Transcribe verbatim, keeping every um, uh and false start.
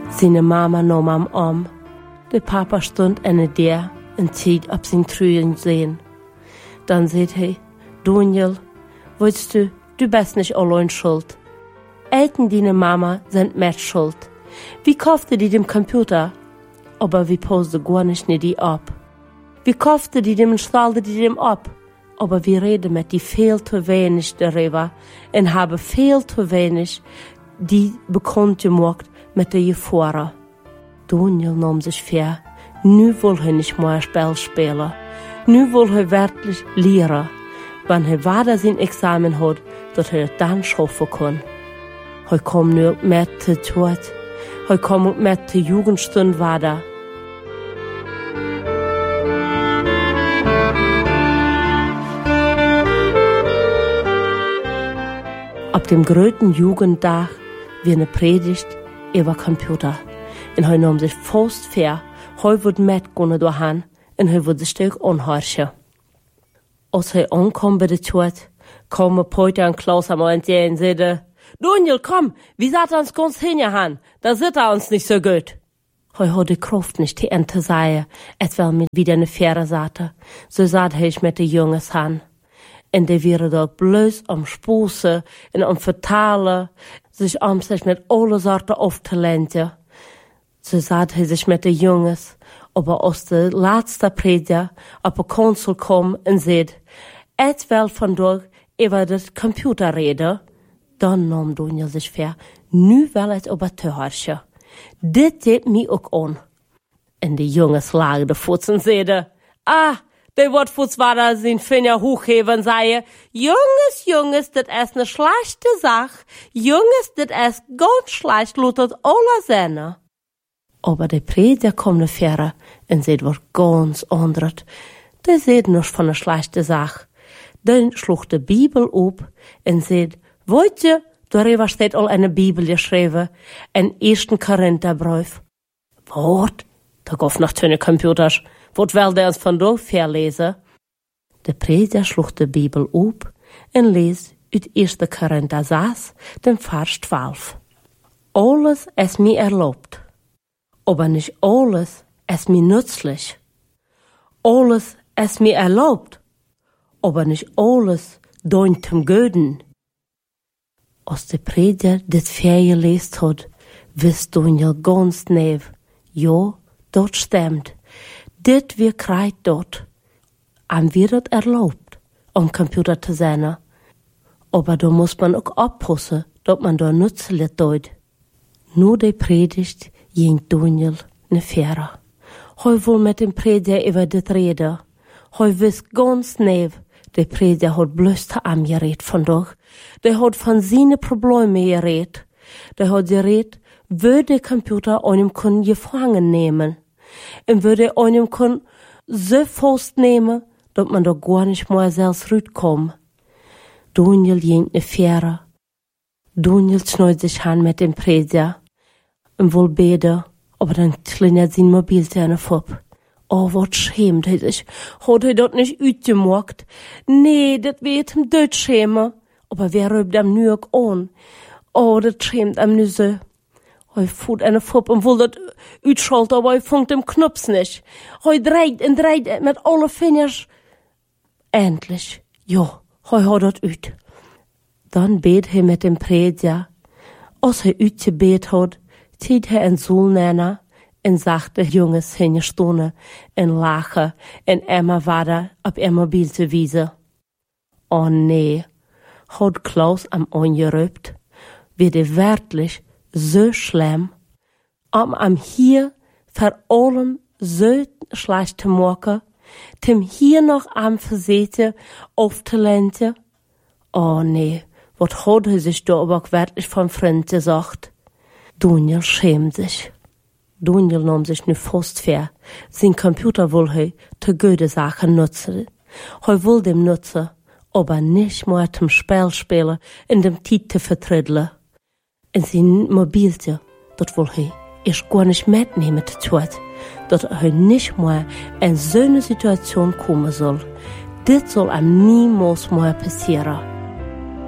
Seine Mama nahm am Arm. Der Papa stond in der en tijd op zijn truien sehen. Dann sagt er, Daniel, weißt du, du bist nicht allein schuld. Eltern deine Mama sind mit schuld. Wie kaufte die dem Computer? Aber wie poste gar nicht ne die ab. Wie kaufte die dem und stellte die dem ab? Aber wir reden mit die viel zu wenig darüber und haben viel zu wenig die bekannt gemacht mit der Gefahren. Daniel nahm sich vor, nu will er nicht mehr Spiel spielen. Nu will er wirklich lernen, wenn er weiter sein Examen hat, dass er dann schaffen kann. Er kommt nu mit zur Tod. Er kommt mit zur Jugendstunde weiter. Ab dem größten Jugendtag wie eine Predigt über Computer. Und er nahm sich fast vor, er wird mitgehen dahin und er wird sich Stück anhören. Als er ankam bei der Tod, kam Peter und Klaus einmal entgegen und sagte, Daniel, komm, wie sagt er uns ganz hingehauen? Da sieht er uns nicht so gut. Er hat die Kraft nicht, die Ente sei, es will mir wieder eine Fähre sagte. So sagt ich mit den Jungs an. Und die wäre doch bloß am Spusen und am Vertalen, sich am sich mit alle Sorten aufzulenten. So sagt er sich mit den Jungs, aber aus der letzten Prediger auf der Konsul kommt und sagt, et will von dort über das Computer reden. Dann nahm Daniel sich vor, nu will es über zu herrschen. Das geht mir auch an. Und die Jungs lagen der Fuß und sagten, ah, der wird Fuß weiter sein Finger hochheben und sagen, Jungs, Jungs, das ist eine schlechte Sache. Jungs, das ist ganz schlecht, lautet alle Sinne. Aber der Prediger kommt vor und sieht was ganz anderes. Der sieht nicht von einer schlechten Sache. Dann schlug die Bibel auf und sieht, wollt ihr, darüber steht all eine Bibel geschrieben, ein ersten Korintherbrief. Wort? Da gab noch keine Computers. Wat will der uns von dort verlesen? Der Prediger schlug die Bibel auf und les uit ersten Korinther sechs, den Vers zwölf. Alles ist mir erlaubt, aber nicht alles ist mir nützlich. Alles ist mir erlaubt, aber nicht alles dient zum Guten. Als der Prediger dit vergelesen hat, wisst Daniel ganz nev, ja, dort stimmt. Dit wir kreit dort. Am wird es erlaubt, am Computer zu sein. Aber da muss man auch aufpassen, dass man da nützlich tut. Nur die Predigt ging Daniel ne Fähre. Heu will mit dem Prediger über dit reden. Heu wisst ganz nev, der Prediger hat bloß zu am geredet von doch. Der hat von seine Probleme geredet. Der hat geredet, würde der Computer einem können gefangen nehmen. Und würde einem können so fast nehmen, dass man da gar nicht mehr selbst rauskommt. Daniel ging ne Fähre. Daniel schneut sich an mit dem Prediger und will beten, aber dann klingelt sein Mobiltelefon ab. Oh, wat schämt er sich. Hat er dort nicht uitgemacht? Nee, das wird ihm dort schämen. Aber wer rübt ihm nu auch an? Oh, das schämt ihm nu so. Er fuhrt eine Fupp und will das uitschalten, aber er funkt dem Knups nicht. Er dreht und dreht mit alle Fingers. Endlich, ja, er hat das uit. Dann bet er mit dem Prediger. Als er uitgebet hat, zieht er einen Sohn näher und sagte, Jungs hingestanden und lachen und immer weiter auf ihr Mobil zu wiesen. Oh nee, hat Klaus am angerübt, wird er wirklich so schlimm, um am hier vor allem so schlecht zu machen, dem hier noch am Versete aufzulenten. Oh nee, wat hat er sich da aber wirklich vom Freund gesagt? Daniel schämt sich. Daniel nahm sich nu fast vor, sein Computer will er zu gute Sachen nutzen. Er will dem nutzen, aber nicht mehr zum Spiel spielen und dem Titel vertrödeln. Und sein Mobilte, das will er erst gar nicht mitnehmen zu tun, dass er nicht mehr in so eine Situation kommen soll. Das soll ihm niemals mehr passieren.